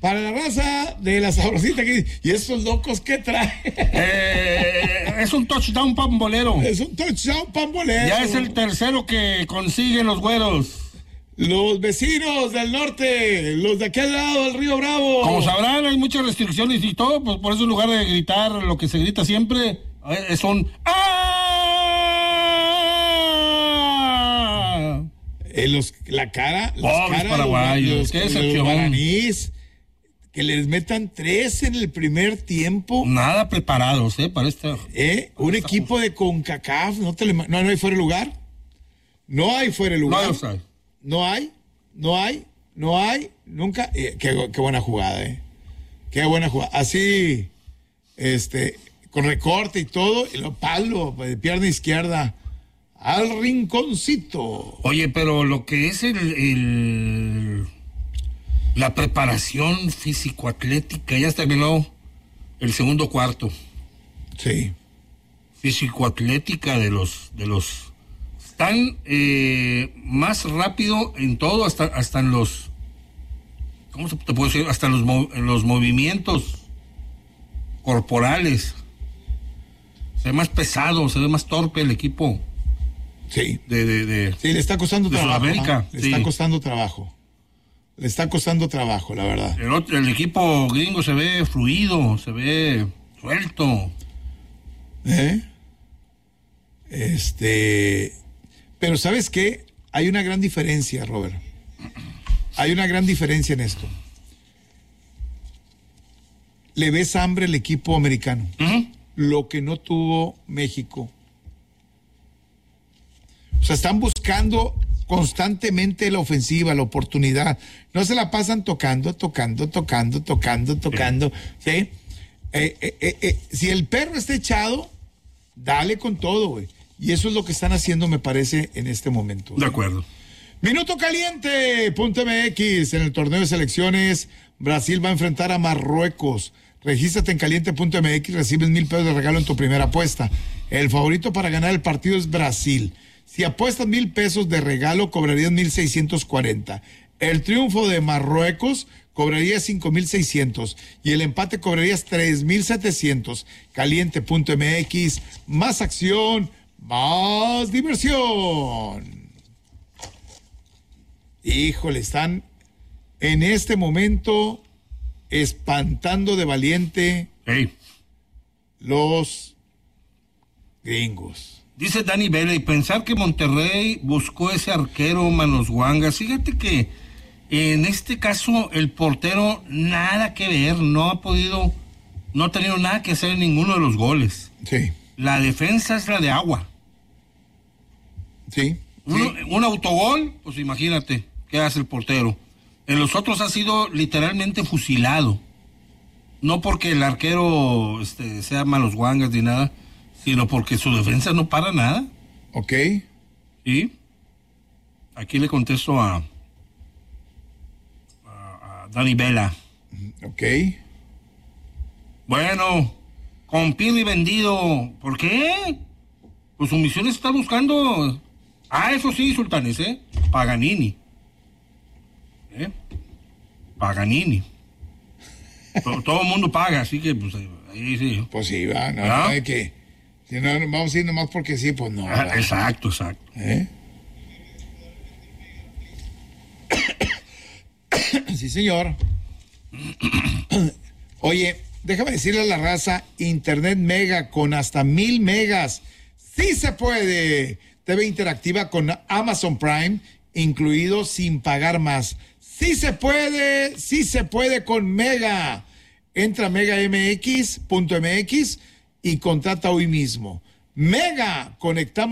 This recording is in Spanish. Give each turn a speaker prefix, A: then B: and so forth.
A: Para la raza de la sabrosita y estos locos que trae.
B: Es un touchdown pambolero.
A: Es un touchdown pambolero.
B: Ya es el tercero que consiguen los güeros.
A: Los vecinos del norte, los de aquel lado del Río Bravo.
B: Como sabrán, hay muchas restricciones y todo, pues por eso en lugar de gritar lo que se grita siempre, son ¡ah!
A: La cara,
B: pobres paraguayos, qué decepción.
A: Los guaraníes, que les metan 3 en el primer tiempo.
B: Nada preparados, para esta.
A: Un equipo de CONCACAF, no hay fuera de lugar. No hay fuera de lugar. No hay, nunca. Qué buena jugada, Qué buena jugada. Así, con recorte y todo, y lo palo de pierna izquierda al rinconcito.
B: Oye, pero lo que es la preparación físico-atlética, ya terminó el segundo cuarto.
A: Sí.
B: Físico-atlética de los están más rápido en todo, hasta en los, ¿cómo te puedo decir? Hasta en los movimientos corporales. Se ve más pesado, se ve más torpe el equipo.
A: Sí.
B: Sí,
A: le está costando trabajo.
B: Sudamérica.
A: Le está costando trabajo. Le está costando trabajo, la verdad.
B: El equipo gringo se ve fluido, se ve suelto.
A: Pero ¿sabes qué? Hay una gran diferencia, Robert. Hay una gran diferencia en esto. Le ves hambre al equipo americano. Uh-huh. Lo que no tuvo México. O sea, están buscando constantemente la ofensiva, la oportunidad. No se la pasan tocando. ¿Sí? Si el perro está echado, dale con todo, güey. Y eso es lo que están haciendo, me parece, en este momento.
B: De acuerdo.
A: Minuto caliente.mx. En el torneo de selecciones, Brasil va a enfrentar a Marruecos. Regístrate en caliente.mx, recibes $1,000 de regalo en tu primera apuesta. El favorito para ganar el partido es Brasil. Si apuestas $1,000 de regalo, cobrarías 1,640. El triunfo de Marruecos cobrarías 5,600 y el empate cobrarías 3,700. Caliente.mx, más acción, más diversión. Híjole, están en este momento espantando de valiente los gringos.
B: Dice Dani Vela, y pensar que Monterrey buscó ese arquero Manos Guangas. Fíjate que en este caso el portero nada que ver, no ha tenido nada que hacer en ninguno de los goles.
A: Sí.
B: La defensa es la de agua.
A: Sí.
B: Un autogol, pues imagínate qué hace el portero. En los otros ha sido literalmente fusilado. No porque el arquero sea Manos Guangas ni nada, sino porque su defensa no para nada.
A: Ok.
B: Y aquí le contesto a Dani Vela.
A: Ok.
B: Bueno, con Pirri vendido. ¿Por qué? Pues su misión está buscando. Eso sí, Sultanes, Paganini. Paganini. Todo el mundo paga, así que pues ahí sí.
A: Pues sí, va, no hay que. Si no, vamos a ir nomás porque sí, pues no.
B: Exacto.
A: Sí, señor. Oye, déjame decirle a la raza, Internet Mega con hasta 1,000 megas. ¡Sí se puede! TV interactiva con Amazon Prime, incluido sin pagar más. ¡Sí se puede con Mega! Entra a megamx.mx y contrata hoy mismo. Mega, conectamos